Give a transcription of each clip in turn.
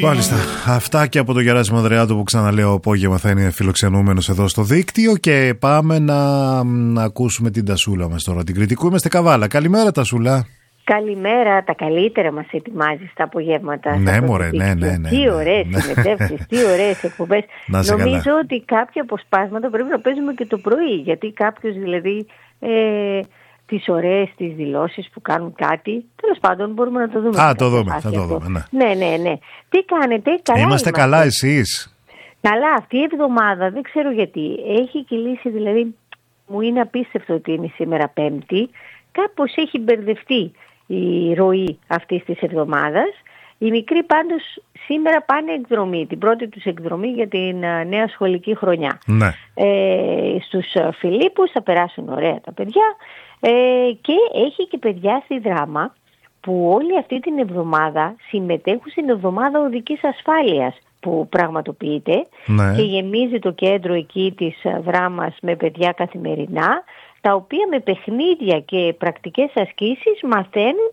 Μάλιστα. Αυτά και από τον Γεράσιμο Ανδρεάτο που ξαναλέω απόγευμα θα είναι φιλοξενούμενος εδώ στο δίκτυο. Και πάμε να ακούσουμε την Τασούλα μας τώρα, την Κρητικού. Είμαστε Καβάλα. Καλημέρα Τασούλα. Καλημέρα, τα καλύτερα μας ετοιμάζεις τα απογεύματα. Ναι, μωρέ, ναι. Τι ωραίες συνεντεύξεις, τι ωραίες εκπομπές. Νομίζω ότι κάποια αποσπάσματα πρέπει να παίζουμε και το πρωί, γιατί κάποιος δηλαδή τις ωραίες τις δηλώσεις που κάνουν κάτι, τέλος πάντων μπορούμε να το δούμε. Θα το δούμε, ναι. Ναι. Τι κάνετε, καλά είμαστε καλά εσείς? Καλά, αυτή η εβδομάδα δεν ξέρω γιατί έχει κυλήσει, δηλαδή μου είναι απίστευτο ότι είναι σήμερα Πέμπτη, κάπως έχει μπερδευτεί η ροή αυτής της εβδομάδας. Οι μικροί πάντως σήμερα πάνε εκδρομή, την πρώτη τους εκδρομή για την νέα σχολική χρονιά. Ναι. Στους Φιλίππους θα περάσουν ωραία τα παιδιά και έχει και παιδιά στη Δράμα που όλη αυτή την εβδομάδα συμμετέχουν στην εβδομάδα οδικής ασφάλειας που πραγματοποιείται, ναι. Και γεμίζει το κέντρο εκεί της Δράμας με παιδιά καθημερινά, τα οποία με παιχνίδια και πρακτικές ασκήσεις μαθαίνουν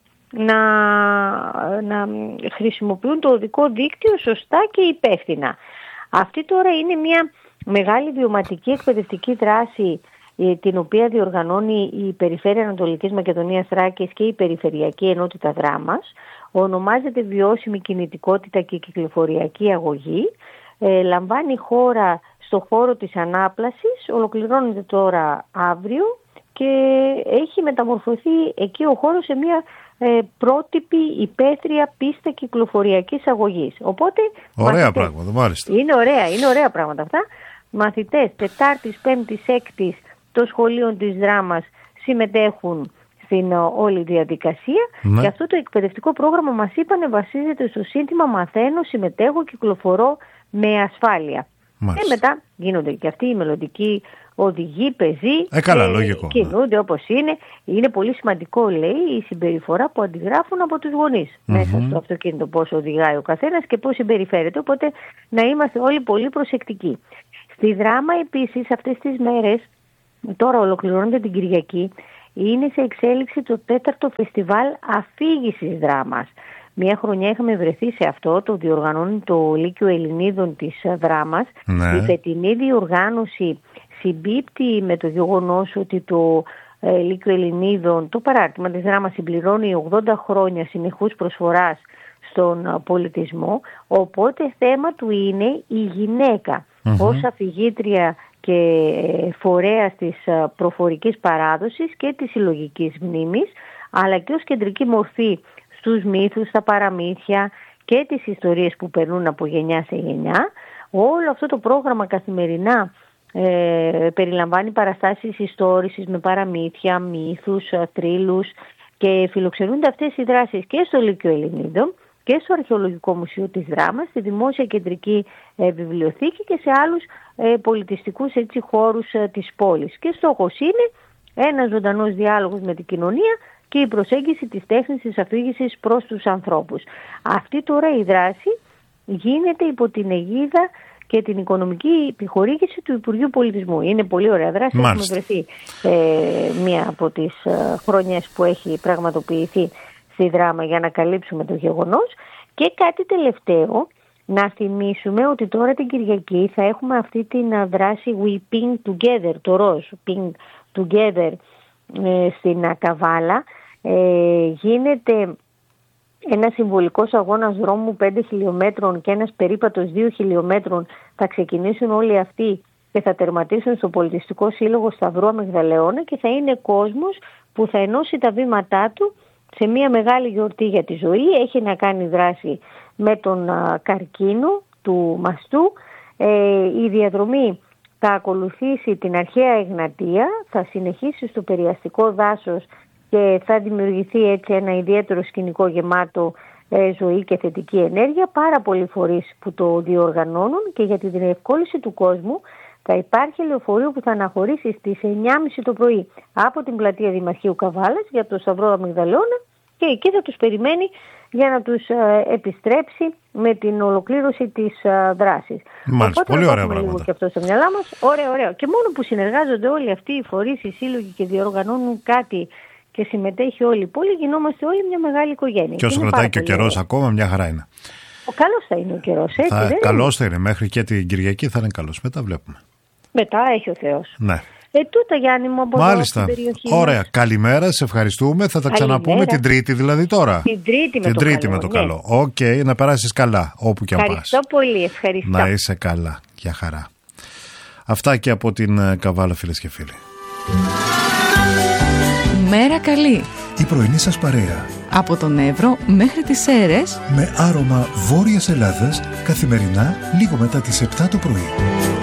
να χρησιμοποιούν το οδικό δίκτυο σωστά και υπεύθυνα. Αυτή τώρα είναι μια μεγάλη βιωματική εκπαιδευτική δράση την οποία διοργανώνει η Περιφέρεια Ανατολικής Μακεδονίας Θράκης και η Περιφερειακή Ενότητα Δράμας. Ονομάζεται Βιώσιμη Κινητικότητα και Κυκλοφοριακή Αγωγή. Λαμβάνει χώρα στο χώρο της Ανάπλασης, ολοκληρώνεται τώρα αύριο και έχει μεταμορφωθεί εκεί ο χώρος σε μια πρότυπη υπαίθρια πίστα κυκλοφοριακής αγωγής. Οπότε, ωραία πράγματα, μάλιστα. Είναι ωραία πράγματα αυτά. Μαθητές Τετάρτης, Πέμπτης, Έκτης των σχολείων της Δράμας συμμετέχουν στην όλη διαδικασία, ναι. Και αυτό το εκπαιδευτικό πρόγραμμα μας είπανε βασίζεται στο σύνθημα «Μαθαίνω, συμμετέχω, κυκλοφορώ με ασφάλεια». Και μετά γίνονται και αυτοί οι μελλοντικοί οδηγοί, πεζοί, καλά, λογικό, κινούνται όπως είναι. Είναι πολύ σημαντικό, λέει, η συμπεριφορά που αντιγράφουν από τους γονείς μέσα στο αυτοκίνητο, πώς οδηγάει ο καθένας και πώς συμπεριφέρεται, οπότε να είμαστε όλοι πολύ προσεκτικοί. Στη Δράμα επίσης αυτές τις μέρες, τώρα ολοκληρώνεται την Κυριακή, είναι σε εξέλιξη το 4ο φεστιβάλ αφήγησης δράμας. Μια χρονιά είχαμε βρεθεί σε αυτό, το διοργανώνει το Λύκειο Ελληνίδων της Δράμας. Ναι. Η φετινή διοργάνωση συμπίπτει με το γεγονός ότι το Λύκειο Ελληνίδων, το παράρτημα της Δράμας, συμπληρώνει 80 χρόνια συνεχούς προσφοράς στον πολιτισμό, οπότε θέμα του είναι η γυναίκα ως αφηγήτρια και φορέας της προφορικής παράδοσης και της συλλογικής μνήμης, αλλά και ως κεντρική μορφή στους μύθους, στα παραμύθια και τις ιστορίες που περνούν από γενιά σε γενιά. Όλο αυτό το πρόγραμμα καθημερινά περιλαμβάνει παραστάσεις ιστόρησης με παραμύθια, μύθους, θρύλους και φιλοξενούνται αυτές οι δράσεις και στο Λύκειο Ελληνίδων και στο Αρχαιολογικό Μουσείο της Δράμας, στη Δημόσια Κεντρική Βιβλιοθήκη και σε άλλους πολιτιστικούς χώρους της πόλης. Και στόχος είναι ένας ζωντανός διάλογος με την κοινωνία και η προσέγγιση της τέχνης της αφήγησης προς τους ανθρώπους. Αυτή τώρα η δράση γίνεται υπό την αιγίδα και την οικονομική επιχορήγηση του Υπουργείου Πολιτισμού. Είναι πολύ ωραία δράση. Μάλιστα. Έχουμε βρεθεί μία από τις χρονιές που έχει πραγματοποιηθεί στη Δράμα για να καλύψουμε το γεγονός. Και κάτι τελευταίο, να θυμίσουμε ότι τώρα την Κυριακή θα έχουμε αυτή την δράση We Ping Together, το ροζ Ping Together στην Καβάλα. Γίνεται ένα συμβολικός αγώνας δρόμου 5 χιλιόμετρων και ένας περίπατος 2 χιλιόμετρων. Θα ξεκινήσουν όλοι αυτοί και θα τερματίσουν στο Πολιτιστικό Σύλλογο Σταυρού Αμυγδαλεώνα και θα είναι κόσμος που θα ενώσει τα βήματά του σε μια μεγάλη γιορτή για τη ζωή. Έχει να κάνει δράση με τον καρκίνο του μαστού. Η διαδρομή θα ακολουθήσει την αρχαία Εγνατία, θα συνεχίσει στο περιαστικό δάσος και θα δημιουργηθεί έτσι ένα ιδιαίτερο σκηνικό γεμάτο ζωή και θετική ενέργεια. Πάρα πολλοί φορείς που το διοργανώνουν και για τη διευκόλυνση του κόσμου θα υπάρχει λεωφορείο που θα αναχωρήσει στις 9.30 το πρωί από την πλατεία Δημαρχείου Καβάλας για το Σταυρό Αμυγδαλεώνα και εκεί θα τους περιμένει για να τους επιστρέψει με την ολοκλήρωση της δράσης. Μάλιστα, πολύ ωραία πράγματα. Λίγο και αυτό στο μυαλά μας. Ωραίο. Και μόνο που συνεργάζονται όλοι αυτοί οι φορείς, οι σύλλογοι και διοργανώνουν κάτι και συμμετέχει όλη η πόλη, γινόμαστε όλοι μια μεγάλη οικογένεια. Και όσο κρατάει και ο καιρός ακόμα, μια χαρά είναι. Καλός θα είναι ο καιρός, έτσι. Καλός θα είναι. Μέχρι και την Κυριακή θα είναι καλός. Μετά βλέπουμε. Μετά έχει ο Θεός. Ναι. Τούτα, Γιάννη μου, από μάλιστα. Εδώ, στην περιοχή Ωραία. μας. Καλημέρα, σε ευχαριστούμε. Θα τα ξαναπούμε την Τρίτη δηλαδή τώρα. Την Τρίτη με το καλό. Οκ, να περάσεις καλά όπου και αν πας. Ευχαριστώ πολύ, ευχαριστώ. Να είσαι καλά. Γεια χαρά. Αυτά και από την Καβάλα, φίλες και φίλοι. Μέρα καλή. Η πρωινή σας παρέα. Από τον Εύρο μέχρι τις Σέρρες. Με άρωμα Βόρειας Ελλάδας, καθημερινά λίγο μετά τις 7 το πρωί.